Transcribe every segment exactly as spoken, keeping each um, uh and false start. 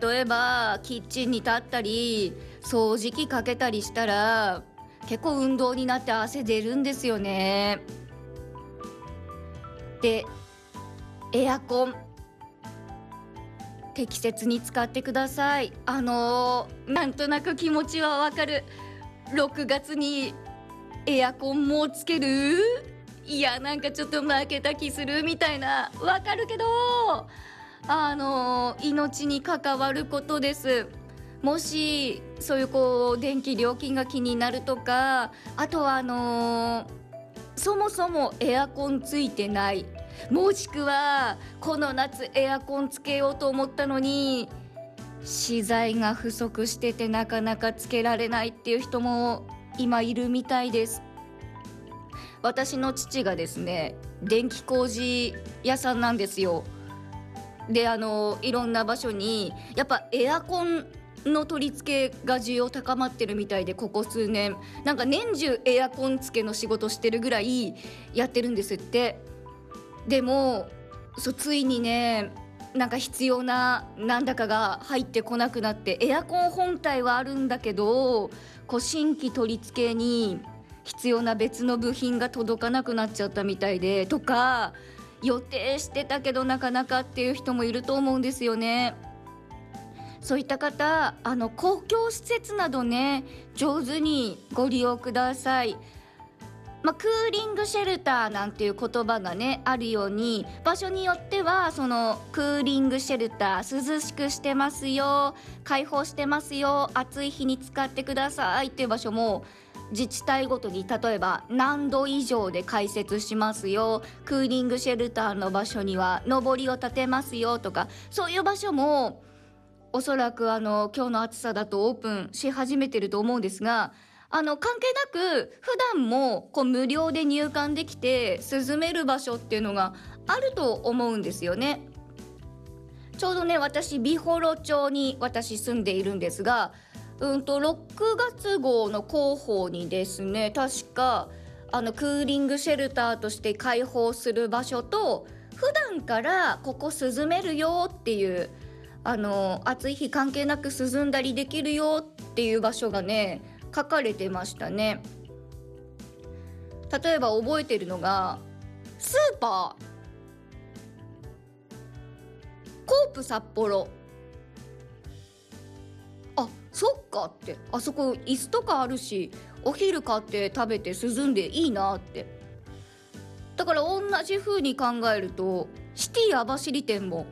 例えばキッチンに立ったり掃除機かけたりしたら結構運動になって汗出るんですよね。で、エアコン適切に使ってください。あのー、なんとなく気持ちはわかる。ろくがつにエアコンもつける？いや、なんかちょっと負けた気するみたいな、わかるけど、あのー、命に関わることです。もしそういうこう電気料金が気になるとか、あとはあのー、そもそもエアコンついてない、もしくはこの夏エアコンつけようと思ったのに資材が不足しててなかなかつけられないっていう人も今いるみたいです。私の父がですね、電気工事屋さんなんですよ。で、あのいろんな場所にやっぱエアコンの取り付けが需要高まってるみたいで、ここ数年なんか年中エアコン付けの仕事してるぐらいやってるんですって。でもそうついにね、なんか必要ななんだかが入ってこなくなって、エアコン本体はあるんだけどこう新規取り付けに必要な別の部品が届かなくなっちゃったみたいで、とか予定してたけどなかなかっていう人もいると思うんですよね。そういった方、あの公共施設などね、上手にご利用ください。まあ、クーリングシェルターなんていう言葉がねあるように、場所によってはそのクーリングシェルター、涼しくしてますよ、開放してますよ、暑い日に使ってくださいっていう場所も自治体ごとに、例えば何度以上で開設しますよ、クーリングシェルターの場所には上りを立てますよとか、そういう場所もおそらくあの今日の暑さだとオープンし始めてると思うんですが、あの関係なく普段もこう無料で入館できて涼める場所っていうのがあると思うんですよね。ちょうどね、私美幌町に私住んでいるんですが、うんとろくがつ号の広報にですね、確かあのクーリングシェルターとして開放する場所と、普段からここ涼めるよっていう、あの暑い日関係なく涼んだりできるよっていう場所がね書かれてましたね。例えば覚えてるのがスーパーコープ札幌、あ、そっかって、あそこ椅子とかあるしお昼買って食べて涼んでいいなって。だから同じ風に考えるとシティ網走店も、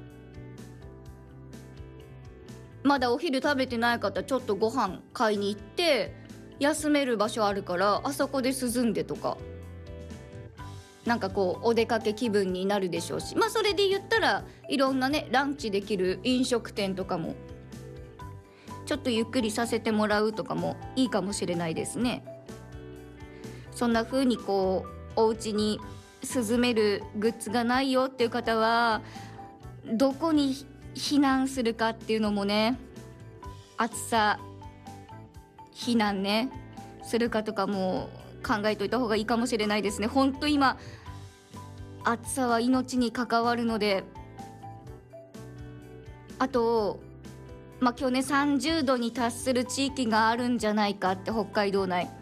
まだお昼食べてない方ちょっとご飯買いに行って休める場所あるからあそこで涼んでとか、なんかこうお出かけ気分になるでしょうし、まあそれで言ったらいろんなねランチできる飲食店とかもちょっとゆっくりさせてもらうとかもいいかもしれないですね。そんな風にこうお家に涼めるグッズがないよっていう方はどこに避難するかっていうのもね、暑さ避難ねするかとかも考えといた方がいいかもしれないですね。本当今暑さは命に関わるので、あとまあ今日ねさんじゅうどに達する地域があるんじゃないかって、北海道内、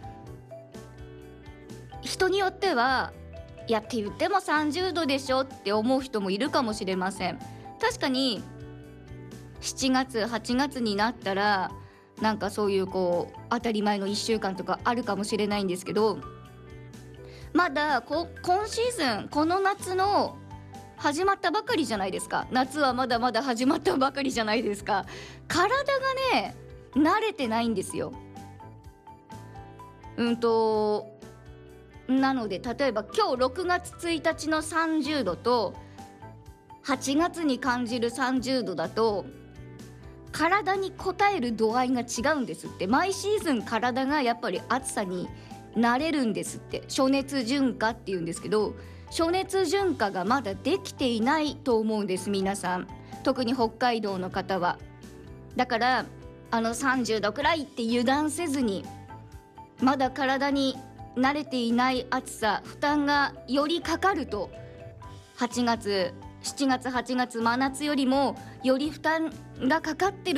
人によってはいやって言ってもさんじゅうどでしょって思う人もいるかもしれません。確かにしちがつはちがつになったらなんかそういうこう当たり前のいっしゅうかんとかあるかもしれないんですけど、まだこ今シーズンこの夏の始まったばかりじゃないですか。夏はまだまだ始まったばかりじゃないですか。体がね慣れてないんですよ。うんとなので例えば今日ろくがつついたちのさんじゅうどとはちがつに感じるさんじゅうどだと体に応える度合いが違うんですって。毎シーズン体がやっぱり暑さに慣れるんですって。暑熱順化っていうんですけど、暑熱順化がまだできていないと思うんです、皆さん。特に北海道の方は。だからあのさんじゅうどくらいって油断せずに、まだ体に慣れていない暑さ、負担がよりかかると、はちがつしちがつはちがつ真夏よりもより負担がかかってる